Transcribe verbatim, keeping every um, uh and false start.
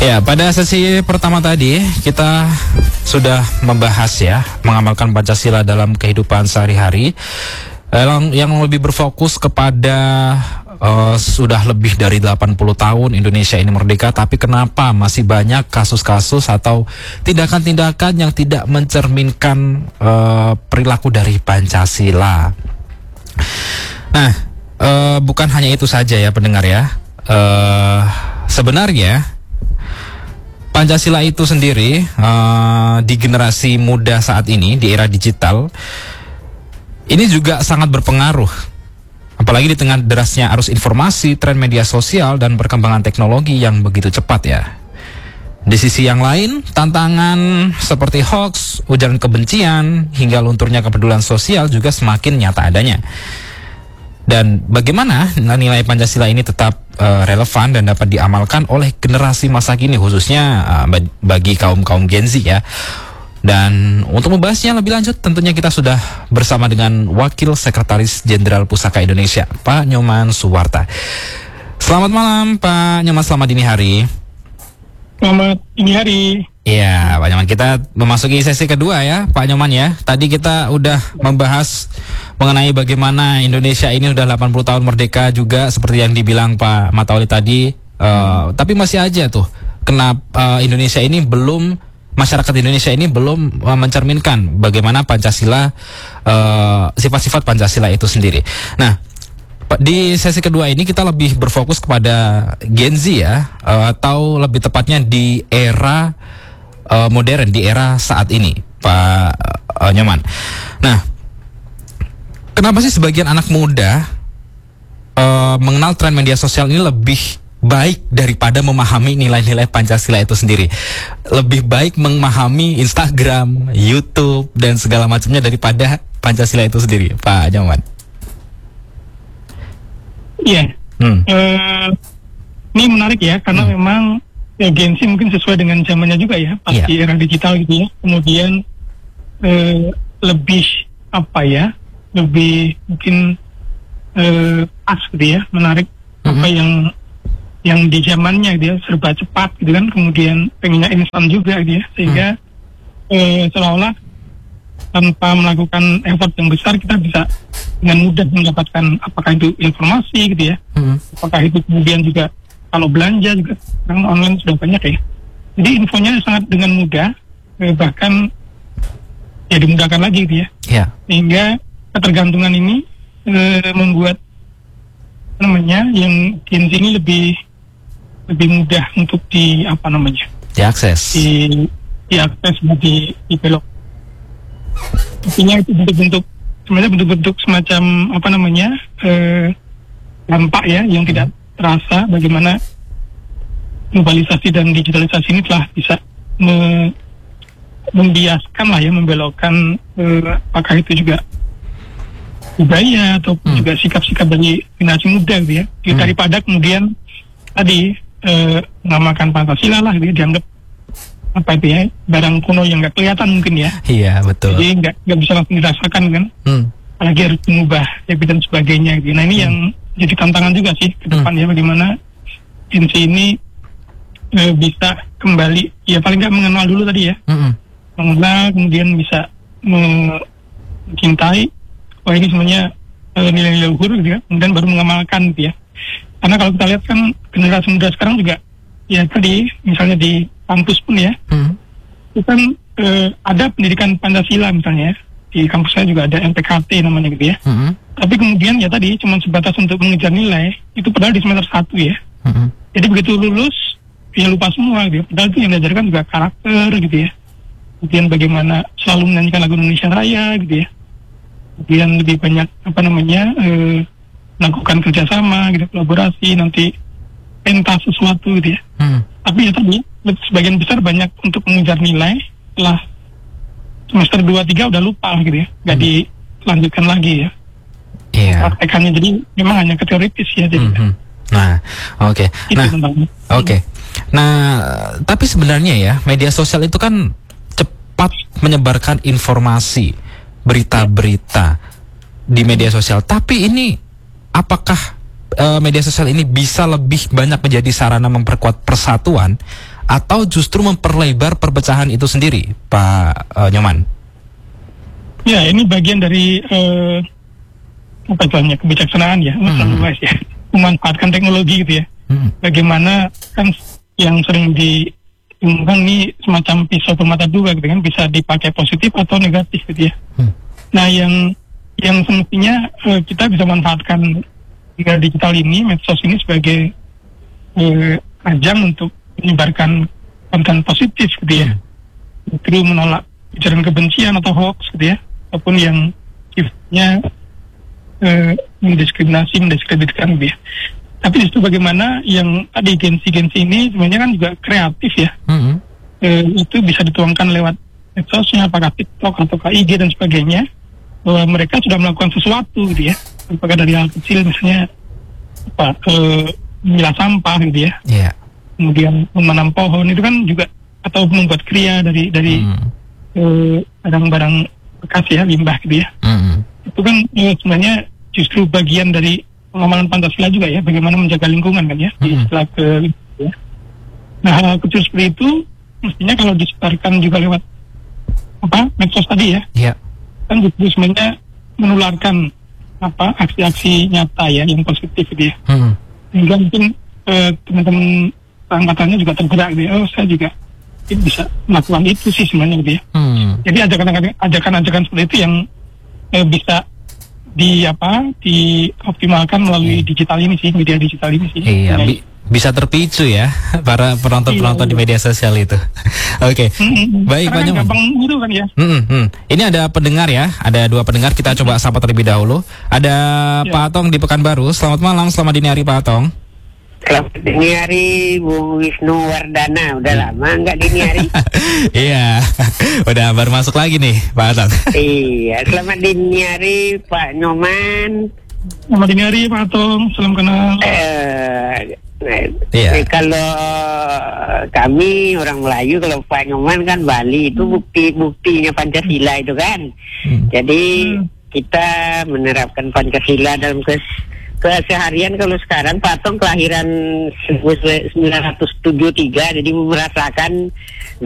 Ya, pada sesi pertama tadi kita sudah membahas ya, mengamalkan Pancasila dalam kehidupan sehari-hari, yang, yang lebih berfokus kepada uh, sudah lebih dari delapan puluh tahun Indonesia ini merdeka, tapi kenapa masih banyak kasus-kasus atau tindakan-tindakan yang tidak mencerminkan uh, perilaku dari Pancasila. Nah, uh, bukan hanya itu saja ya pendengar ya, uh, sebenarnya Pancasila itu sendiri uh, di generasi muda saat ini, di era digital, ini juga sangat berpengaruh. Apalagi di tengah derasnya arus informasi, tren media sosial, dan perkembangan teknologi yang begitu cepat ya. Di sisi yang lain, tantangan seperti hoax, ujaran kebencian, hingga lunturnya kepedulian sosial juga semakin nyata adanya. Dan bagaimana nilai Pancasila ini tetap uh, relevan dan dapat diamalkan oleh generasi masa kini, khususnya uh, bagi kaum-kaum Gen Z ya. Dan untuk membahasnya lebih lanjut, tentunya kita sudah bersama dengan Wakil Sekretaris Jenderal Pusaka Indonesia, Pak Nyoman Suwarta. Selamat malam Pak Nyoman, selamat dini hari. Selamat dini hari. Iya, Pak Nyoman, kita memasuki sesi kedua ya, Pak Nyoman ya. Tadi kita udah membahas mengenai bagaimana Indonesia ini udah delapan puluh tahun merdeka juga, seperti yang dibilang Pak Matauli tadi. Uh, tapi masih aja tuh, kenapa uh, Indonesia ini belum, masyarakat Indonesia ini belum uh, mencerminkan bagaimana Pancasila, uh, sifat-sifat Pancasila itu sendiri. Nah, di sesi kedua ini kita lebih berfokus kepada Gen Z ya, uh, atau lebih tepatnya di era uh, modern, di era saat ini, Pak uh, Nyoman. Nah, kenapa sih sebagian anak muda uh, mengenal tren media sosial ini lebih baik daripada memahami nilai-nilai Pancasila itu sendiri? Lebih baik memahami Instagram, YouTube, dan segala macamnya daripada Pancasila itu sendiri, Pak Nyoman. Iya, hmm. uh, ini menarik ya, karena hmm. memang ya, Gen Z mungkin sesuai dengan zamannya juga ya, pas yeah. di era digital gitu ya. Kemudian uh, lebih apa ya, lebih mungkin uh, pas gitu ya, menarik hmm. apa yang yang di zamannya gitu ya, serba cepat gitu kan, kemudian pengennya instan juga gitu ya, sehingga hmm. uh, seolah-olah tanpa melakukan effort yang besar kita bisa dengan mudah mendapatkan apakah itu informasi gitu ya, hmm. apakah itu kemudian juga kalau belanja juga sekarang online sudah banyak ya, jadi infonya sangat dengan mudah, eh, bahkan ya dimudahkan lagi gitu ya, yeah. sehingga ketergantungan ini eh, membuat namanya yang Gen Z ini lebih lebih mudah untuk di apa namanya diakses, di diakses di dibelok. Artinya itu bentuk-bentuk sebenarnya bentuk-bentuk semacam apa namanya eh, dampak ya yang hmm. tidak terasa, bagaimana globalisasi dan digitalisasi ini telah bisa me, membiaskan lah ya, membelokkan eh, apakah itu juga budaya ataupun hmm. juga sikap-sikap dari generasi muda gitu ya, hmm. daripada kemudian tadi eh, mengamalkan Pancasila lah gitu ya, dianggap apa itu ya, barang kuno yang nggak kelihatan mungkin ya. Iya, betul. Jadi nggak nggak bisa langsung dirasakan kan. Hmm. Apalagi harus mengubah ya dan sebagainya gitu. Nah ini hmm. yang jadi tantangan juga sih ke depan hmm. ya, bagaimana Gen Z ini e, bisa kembali ya paling nggak mengenal dulu tadi ya. Hmm. Mengenal, kemudian bisa mencintai wah ini semuanya e, nilai-nilai luhur gitu ya, kemudian baru mengamalkan gitu ya. Karena kalau kita lihat kan generasi muda sekarang juga ya tadi misalnya di kampus pun ya, hmm. itu kan eh, ada pendidikan Pancasila misalnya, di kampus saya juga ada N P K T namanya gitu ya, hmm. tapi kemudian ya tadi cuma sebatas untuk mengejar nilai, itu padahal di semester satu ya, hmm. jadi begitu lulus, ya lupa semua gitu, padahal itu yang diajarkan juga karakter gitu ya, kemudian bagaimana selalu menyanyikan lagu Indonesia Raya gitu ya, kemudian lebih banyak apa namanya, eh, melakukan kerjasama gitu, kolaborasi, nanti pentas sesuatu gitu ya, hmm. tapi ya tadi sebagian besar banyak untuk mengejar nilai setelah semester dua tiga udah lupa gitu ya, nggak hmm. dilanjutkan lagi ya. Iya. Yeah. Praktekannya jadi memang hanya ke teoritis ya jadi. Mm-hmm. Nah, oke. Okay. Nah, oke. Okay. Nah, tapi sebenarnya ya media sosial itu kan cepat menyebarkan informasi, berita-berita di media sosial. Tapi ini apakah uh, media sosial ini bisa lebih banyak menjadi sarana memperkuat persatuan atau justru memperlebar perpecahan itu sendiri, Pak uh, Nyoman? Ya, ini bagian dari uh, apa istilahnya kebijaksanaan ya, hmm. luas ya, memanfaatkan teknologi gitu ya. Hmm. Bagaimana kan yang sering diumumkan ini semacam pisau bermata dua gitu kan, bisa dipakai positif atau negatif gitu ya. Hmm. Nah, yang yang semestinya uh, kita bisa manfaatkan media digital ini, medsos ini sebagai uh, ajang untuk menyebarkan konten positif gitu ya. Hmm. Justru menolak ujaran kebencian atau hoax gitu ya, ataupun yang sifatnya uh, mendiskriminasi, mendiskreditkan gitu ya. Tapi itu bagaimana yang tadi gensi-gensi ini sebenarnya kan juga kreatif ya. Mm-hmm. E, itu bisa dituangkan lewat medsosnya, apakah TikTok atau I G dan sebagainya, bahwa mereka sudah melakukan sesuatu gitu ya. Apakah dari hal kecil misalnya apa, e, memilah sampah gitu ya. Yeah. Kemudian menanam pohon itu kan juga, atau membuat kriya dari dari mm. e, barang-barang bekas ya, limbah gitu ya. Mm. Itu kan e, sebenarnya justru bagian dari pengamalan Pancasila juga ya, bagaimana menjaga lingkungan kan ya, di istilah ke ya. Nah, hal kecil seperti itu mestinya kalau disebarkan juga lewat apa medsos tadi ya, yeah. kan justru sebenarnya menularkan apa aksi-aksi nyata ya yang positif gitu ya. Hmm. Sehingga mungkin eh, teman-teman angkatannya juga tergerak gitu ya, oh saya juga ini bisa melakukan itu sih sebenarnya gitu ya. Hmm. Jadi ajakan-ajakan seperti itu yang eh, bisa di apa dioptimalkan melalui digital ini sih, media digital ini sih. Iya, bi bisa terpicu ya para penonton-penonton iya, di media sosial itu. Oke, okay. mm-hmm. Baik Pak Nyoman. Gampang gitu kan ya. Mm-hmm. Ini ada pendengar ya, ada dua pendengar, kita coba sapa terlebih dahulu. Ada ya. Pak Atong di Pekanbaru. Selamat malam, selamat dini hari Pak Atong. Selamat dini hari Bung Wisnu Wardana. Udah hmm. lama nggak dini hari? Iya, udah baru masuk lagi nih Pak Atong. Iya, selamat dini hari Pak Nyoman. Selamat dini hari Pak Atong, salam kenal. Eh, iya. eh, kalau kami orang Melayu, kalau Pak Nyoman kan Bali, itu bukti-buktinya Pancasila itu kan. Hmm. Jadi hmm. kita menerapkan Pancasila dalam kes keseharian. Kalau sekarang Pak Atong kelahiran seribu sembilan ratus tujuh puluh tiga, jadi merasakan